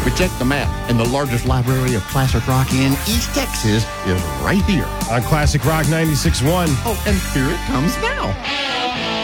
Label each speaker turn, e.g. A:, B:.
A: We checked the map, and the largest library of classic rock in East Texas is right here.
B: On Classic Rock 96.1.
A: Oh, and here it comes now.